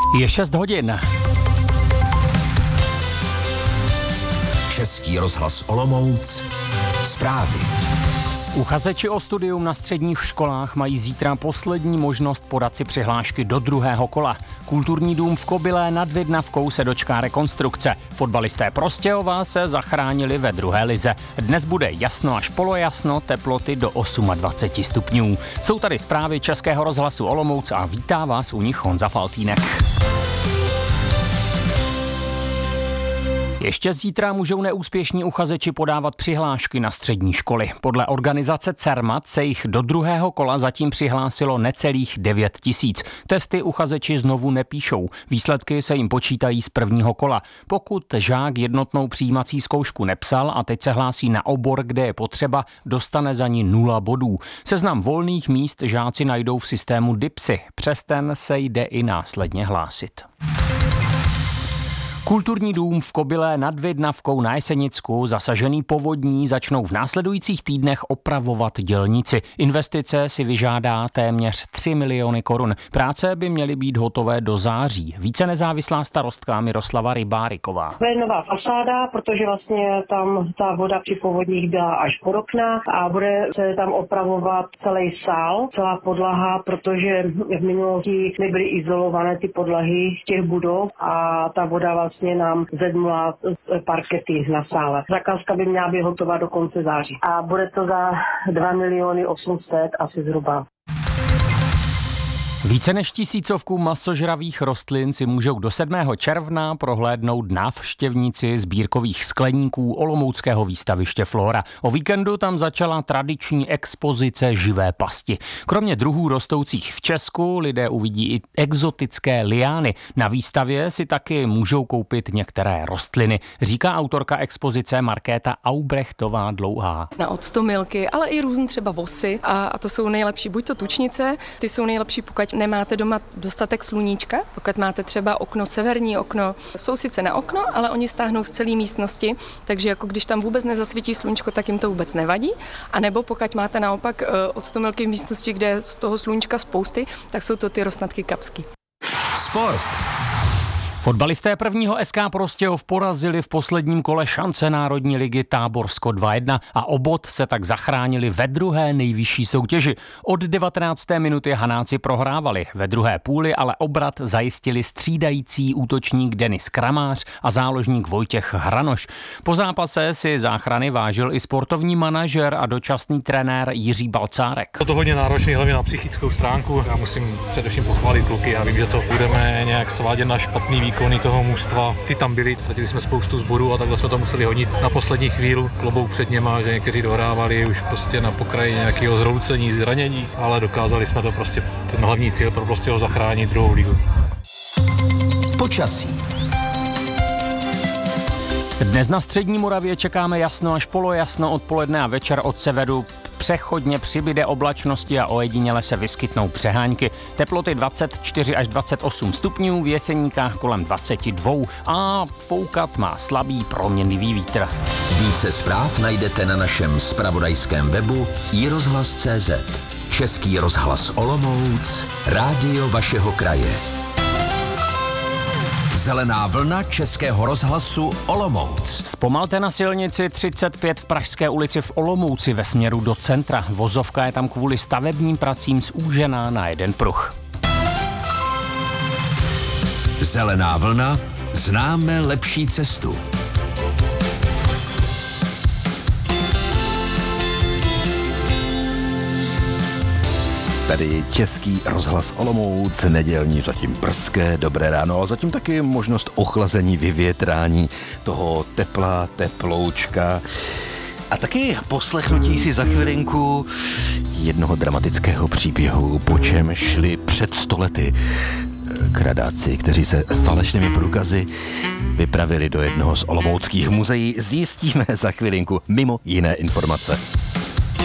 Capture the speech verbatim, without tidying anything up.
Je šest hodin. Český rozhlas Olomouc. Zprávy. Uchazeči o studium na středních školách mají zítra poslední možnost podat si přihlášky do druhého kola. Kulturní dům v Kobylé nad Vidnavkou se dočká rekonstrukce. Fotbalisté Prostějova se zachránili ve druhé lize. Dnes bude jasno až polojasno, teploty do dvacet osm stupňů. Jsou tady zprávy Českého rozhlasu Olomouc a vítá vás u nich Honza Faltýnek. Ještě zítra můžou neúspěšní uchazeči podávat přihlášky na střední školy. Podle organizace CERMAT se jich do druhého kola zatím přihlásilo necelých devět tisíc. Testy uchazeči znovu nepíšou. Výsledky se jim počítají z prvního kola. Pokud žák jednotnou přijímací zkoušku nepsal a teď se hlásí na obor, kde je potřeba, dostane za ní nula bodů. Seznam volných míst žáci najdou v systému DIPSy. Přes ten se jde i následně hlásit. Kulturní dům v Kobylé nad Vidnavkou na Jesenicku, zasažený povodní, začnou v následujících týdnech opravovat dělníci. Investice si vyžádá téměř tři miliony korun. Práce by měly být hotové do září. Více nezávislá starostka Miroslava Rybáriková. To je nová fasáda, protože vlastně tam ta voda při povodních byla až pod okna a bude se tam opravovat celý sál, celá podlaha, protože v minulosti nebyly izolované ty podlahy těch budov a ta voda vlastně Vlastně nám zedmula parkety na sále. Zakázka by měla být hotová do konce září. A bude to za dva miliony osm set asi zhruba. Více než tisícovku masožravých rostlin si můžou do sedmého června prohlédnout návštěvníci sbírkových skleníků olomouckého výstaviště Flora. O víkendu tam začala tradiční expozice živé pasti. Kromě druhů rostoucích v Česku lidé uvidí i exotické liány. Na výstavě si taky můžou koupit některé rostliny, říká autorka expozice Markéta Aubrechtová Dlouhá. Na octomilky, ale i různé třeba vosy a, a to jsou nejlepší, buď to tučnice, ty jsou nejlepší, pokud nemáte doma dostatek sluníčka, pokud máte třeba okno, severní okno, jsou sice na okno, ale oni stáhnou z celé místnosti, takže jako když tam vůbec nezasvítí sluníčko, tak jim to vůbec nevadí. A nebo pokud máte naopak octomilky v místnosti, kde je z toho sluníčka spousty, tak jsou to ty rosnatky kapsky. Sport. Fotbalisté prvního S K Prostějov porazili v posledním kole šance Národní ligy Táborsko dva jedna a o bod se tak zachránili ve druhé nejvyšší soutěži. Od devatenácté minuty Hanáci prohrávali, ve druhé půli ale obrat zajistili střídající útočník Denis Kramář a záložník Vojtěch Hranoš. Po zápase si záchrany vážil i sportovní manažer a dočasný trenér Jiří Balcárek. To hodně náročný, hlavně na psychickou stránku. Já musím především pochválit kluky, já vím, že to budeme nějak svádět na špatný výkon toho mužstva. Ty tam byli, ztratili jsme spoustu zborů a takhle jsme to museli hodit na poslední chvíli. Klobouk před něma, že někteří dohrávali už prostě na pokraji nějakého zhroucení, zranění, ale dokázali jsme to prostě, ten hlavní cíl pro prostě ho zachránit druhou ligu. Počasí. Dnes na střední Moravě čekáme jasno až polojasno, odpoledne a večer od severu přechodně přibyde oblačnosti a ojediněle se vyskytnou přehánky. Teploty dvacet čtyři až dvacet osm stupňů, v Jeseníkách kolem dvacet dva a foukat má slabý proměnlivý vítr. Více zpráv najdete na našem zpravodajském webu i rozhlas tečka cé zet. Český rozhlas Olomouc, rádio vašeho kraje. Zelená vlna Českého rozhlasu Olomouc. Zpomalte na silnici třicet pět v Pražské ulici v Olomouci ve směru do centra. Vozovka je tam kvůli stavebním pracím zúžená na jeden pruh. Zelená vlna, známe lepší cestu. Tady Český rozhlas Olomouc, nedělní, zatím brzké, dobré ráno, a zatím taky možnost ochlazení, vyvětrání toho tepla, teploučka. A taky poslechnutí si za chvilinku jednoho dramatického příběhu, po čem šli před stolety kradáci, kteří se falešnými průkazy vypravili do jednoho z olomouckých muzeí. Zjistíme za chvilinku mimo jiné informace.